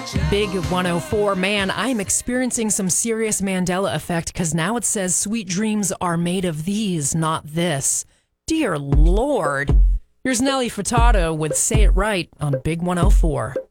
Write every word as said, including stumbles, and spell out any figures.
Big one oh four, man, I'm experiencing some serious Mandela effect because now it says sweet dreams are made of these, not this. Dear Lord. Here's Nelly Furtado with Say It Right on Big one oh four.